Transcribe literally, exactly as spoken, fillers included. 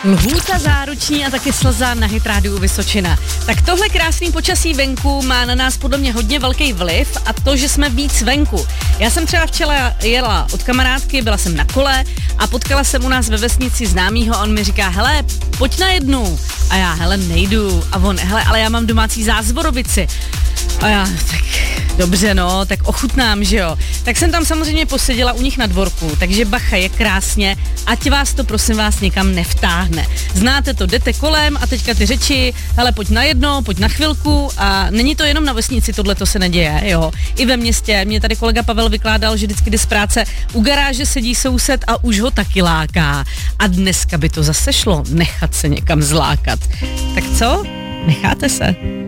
Lhůta záruční a taky slza na Hit Rádiu Vysočina. Tak tohle krásný počasí venku má na nás podle mě hodně velký vliv a to, že jsme víc venku. Já jsem třeba včera jela od kamarádky, byla jsem na kole a potkala jsem u nás ve vesnici známýho a on mi říká, hele, pojď na jednu. A já, hele, nejdu. A on, hele, ale já mám domácí zázvorovici. A já, tak dobře, no, tak ochutnám, že jo. Tak jsem tam samozřejmě poseděla u nich na dvorku, takže bacha, je krásně, ať vás to prosím vás někam nevtáhne. Znáte to, jdete kolem a teďka ty řeči, hele, pojď na jedno, pojď na chvilku a není to jenom na vesnici, tohle to se neděje, jo. I ve městě, mě tady kolega Pavel vykládal, že vždycky jde z práce, u garáže sedí soused a už ho taky láká. A dneska by to zase šlo, nechat se někam zlákat. Tak co? Necháte se?